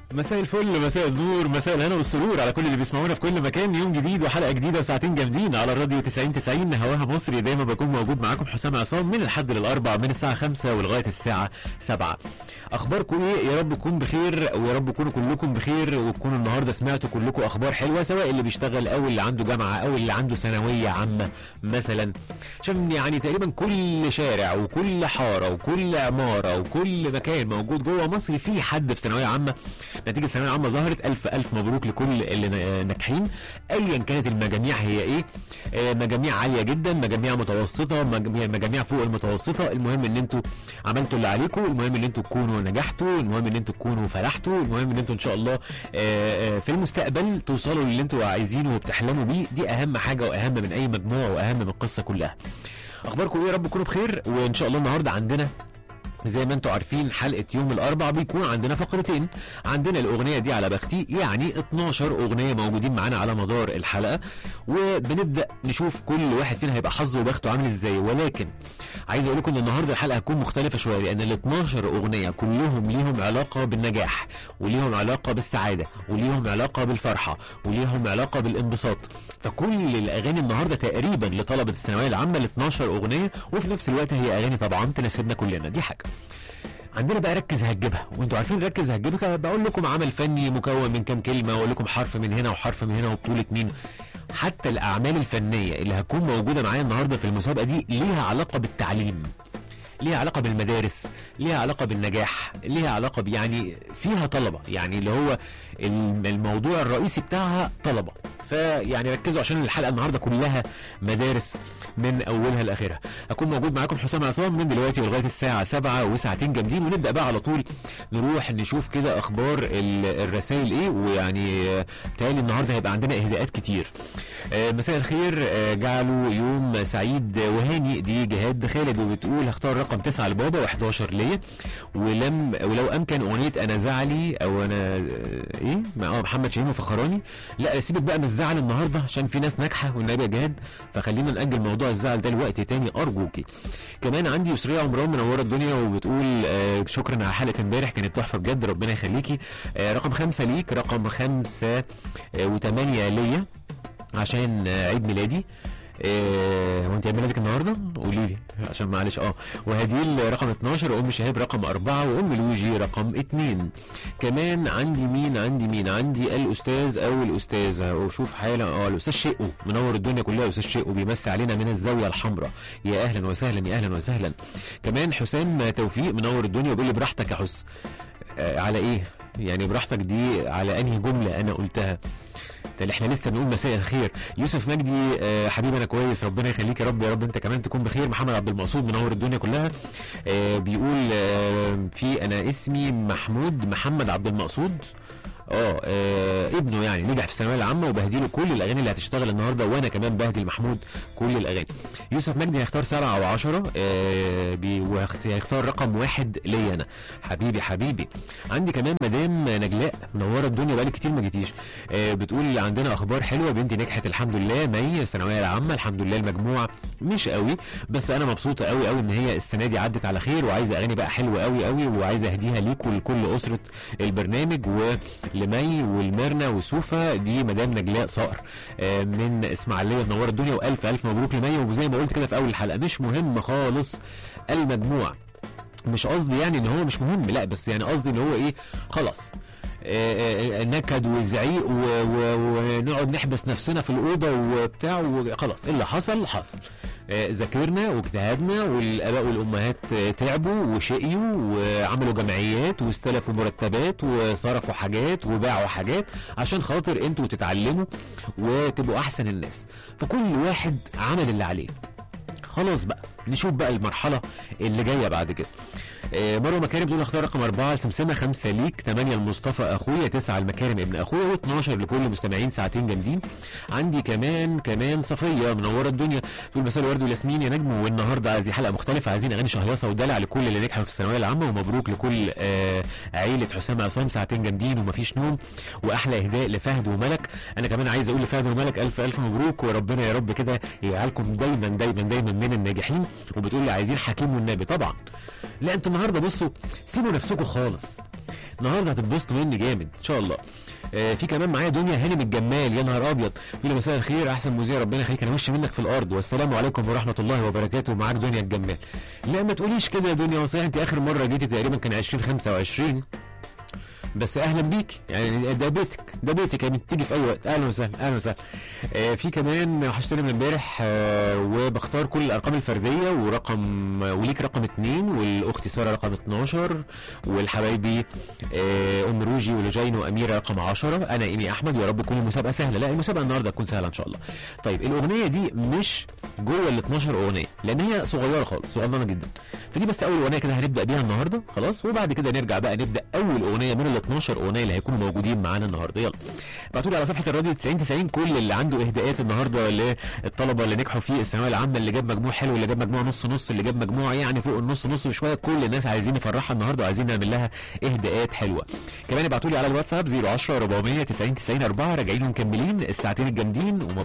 مساء الفل، مساء النور، مساء الهنا والسرور على كل اللي بيسمعونا في كل مكان. يوم جديد وحلقه جديده وساعتين جامدين على الراديو 90 هواها مصري. دايما بكون موجود معاكم حسام عصام من الحد للاربع من الساعه 5 ولغايه الساعه 7. اخباركم ايه؟ يا رب تكون بخير ويا رب تكونوا كلكم بخير وتكونوا النهارده سمعتوا كلكم اخبار حلوه، سواء اللي بيشتغل او اللي عنده جامعه او اللي عنده ثانويه عامه مثلا. عشان يعني تقريبا كل شارع وكل حاره وكل عماره وكل مكان موجود جوه مصر في حد في ثانويه عامه. نتيجه الثانويه العامه ظهرت، الف مبروك لكل اللي ناجحين ايا كانت المجاميع هي ايه. مجاميع عاليه جدا، مجاميع متوسطه، مجاميع فوق المتوسطه. المهم ان انتوا عملتوا اللي عليكم، المهم ان انتوا تكونوا نجحتوا، المهم ان انتوا تكونوا فرحتوا، المهم ان انتوا ان شاء الله في المستقبل توصلوا للي انتوا عايزينه وبتحلموا بيه. دي اهم حاجه واهم من اي مجموع واهم من القصه كلها. اخباركم ايه؟ يا رب تكونوا بخير. وان شاء الله النهارده عندنا زي ما انتوا عارفين حلقة يوم الاربع بيكون عندنا فقرتين. عندنا الاغنية دي على بختي، يعني 12 اغنية موجودين معانا على مدار الحلقة، وبنبدأ نشوف كل واحد فينا هيبقى حظه وبخته عامل ازاي. ولكن عايز اقول لكم ان النهارده الحلقة هتكون مختلفة شوية، لان ال 12 اغنية كلهم ليهم علاقة بالنجاح وليهم علاقة بالسعادة وليهم علاقة بالفرحة وليهم علاقة بالانبساط. فكل الاغاني النهارده تقريبا لطلبة الثانوية العامة ال 12 اغنية، وفي نفس الوقت هي اغاني طبعا تناسبنا كلنا. دي حاجة. عندنا بقى ركز هتجيبها، وانتوا عارفين ركز هتجيبها بقول لكم عمل فني مكون من كام كلمه، واقول لكم حرف من هنا وحرف من هنا وبطوله مين. حتى الاعمال الفنيه اللي هتكون موجوده معايا النهارده في المسابقه دي ليها علاقه بالتعليم، ليها علاقه بالمدارس، ليها علاقه بالنجاح، ليها علاقه يعني فيها طلبه، يعني اللي هو الموضوع الرئيسي بتاعها طلبه. فيعني ركزوا عشان الحلقه النهارده كلها مدارس من اولها لاخرها. هكون موجود معاكم حسام عصام من دلوقتي لغايه الساعه 7 وساعتين جامدين، ونبدا بقى على طول نروح نشوف كده اخبار الرسائل ايه. ويعني بتهيألي النهارده هيبقى عندنا اهداءات كتير. مساء الخير، جعلوا يوم سعيد وهاني. دي جهاد خالد وبتقول هختار رقم 9 لبابا و11 ليا، ولو امكن اغنيه انا زعلي او انا ايه محمد شاهين وفخراني. لا سيبك بقى من الزعل النهارده عشان في ناس ناجحه والنبي يا جهاد، فخلينا ناجل موضوع الزعل ده لوقت تاني ارجوكي. كمان عندي يسرية عمران منوره الدنيا وبتقول شكرا على حلقه امبارح كانت تحفه بجد، ربنا يخليكي. رقم 5 ليك، رقم 5 و8 ليا عشان عيد ميلادي. هو انت عيد ميلادك النهارده؟ قولي لي عشان معلش. وهديل رقم 12، وام شهاب رقم 4، وام لوجي رقم 2. كمان عندي مين عندي الاستاذ او الاستاذه وشوف حالا الاستاذ شيقو منور الدنيا كلها. الاستاذ شيقو بيمسي علينا من الزاويه الحمراء، يا اهلا وسهلا يا اهلا وسهلا. كمان حسام توفيق منور الدنيا وبيقول لي براحتك يا حس. على ايه يعني براحتك دي؟ على انهي جمله انا قلتها؟ اللي احنا لسه بنقول مساء الخير. يوسف مجدي حبيبي انا كويس ربنا يخليك يا رب، يا رب انت كمان تكون بخير. محمد عبد المقصود منور الدنيا كلها. بيقول في انا اسمي محمد عبد المقصود. ابنه يعني نجح في الثانويه العامه وبهديله كل الاغاني اللي هتشتغل النهارده، وانا كمان بهدي لمحمود كل الاغاني. يوسف مجدي هيختار 7 او 10 وهيختار رقم 1 ليا انا. حبيبي. عندي كمان مدام نجلاء منوره الدنيا بقالي كتير ما جيتيش. بتقول عندنا اخبار حلوه، بنتي نجحت الحمد لله مي الثانويه العامه الحمد لله. المجموع مش قوي بس انا مبسوطه قوي ان هي السنه دي عدت على خير، وعايزه اغاني بقى حلوه قوي وعايزه اهديها ليكوا ولكل اسره البرنامج لمي والميرنا وسوفا. دي مدام نجلاء صقر من اسماعيليه منوره الدنيا، والف مبروك لمي. وزي ما قلت كده في اول الحلقه مش مهم خالص المجموع، مش قصدي يعني ان هو مش مهم، لا بس يعني قصدي ان هو ايه خلاص نكد وزعيق ونقعد نحبس نفسنا في الاوضه وبتاع وخلاص. اللي حصل ذاكرنا واجتهدنا والاباء والامهات تعبوا وشقيوا وعملوا جمعيات واستلفوا مرتبات وصرفوا حاجات وباعوا حاجات عشان خاطر انتوا تتعلموا وتبقوا احسن الناس. فكل واحد عمل اللي عليه. خلاص بقى نشوف بقى المرحله اللي جايه بعد كده. مروه مكارم بتقول اختار رقم 4 لسمسمه، 5 ليك، 8 لمصطفى اخويا، 9 المكارم ابن اخويا، و12 لكل مستمعين ساعتين جامدين. عندي كمان صفيه منوره الدنيا تقول مساء الورد والياسمين يا نجم، والنهارده عايزين حلقه مختلفه، عايزين اغاني شهيصه ودلع لكل اللي نجحوا في الثانويه العامه، ومبروك لكل عيله حسام عصام ساعتين جامدين ومفيش نوم، واحلى اهداء لفهد وملك. انا كمان عايز اقول لفهد وملك الف مبروك، وربنا يا رب كده يجعلكم دايما من الناجحين. وبتقول لي عايزين حكيم والنبي. طبعا لا انتوا النهارده بصوا سيبوا نفسكم خالص، النهارده هتتبسطوا مني جامد ان شاء الله. في كمان معايا دنيا هانم الجمال، يا نهار ابيض، بيقول لي مساء الخير احسن مذيع، ربنا يخليك، انا وشي منك في الارض، والسلام عليكم ورحمه الله وبركاته. معاك دنيا الجمال. لا ما تقوليش كده يا دنيا، وصحيح انت اخر مره جيتي تقريبا كان 2025، بس اهلا بيك، يعني ده بيتك، ده بيتك يعني، تيجي في اي وقت. اهلا وسهلا اهلا وسهلا. في كمان وحشتني من امبارح، وبختار كل الارقام الفرديه، ورقم وليك رقم 2، والاخت ساره رقم 12، والحبايبي ام روجي ولجين واميره رقم 10. انا ايمي احمد، يا رب تكون المسابقه سهله. لا المسابقه النهارده تكون سهله ان شاء الله. طيب الاغنيه دي مش جوه ال 12 اغنيه، لان هي صغيره خالص، صغننه جدا، فدي بس اول اغنيه كده هنبدا بيها النهارده خلاص، وبعد كده نرجع بقى نبدا اول اغنيه من ال 12 اغنيه اللي هيكونوا موجودين معانا النهارده. يلا ابعتوا لي على صفحه الراديو 9090 كل اللي عنده اهداءات النهارده للطلبه اللي نجحوا في الثانويه العامه، اللي جاب مجموع حلو، اللي جاب مجموع نص نص، اللي جاب مجموع يعني فوق النص نص بشويه، كل الناس عايزين نفرحها النهارده وعايزين نعمل لها اهداءات حلوه. كمان ابعتوا لي على الواتساب 010 400 90 90 4، راجعين ومكملين الساعتين الجامدين وما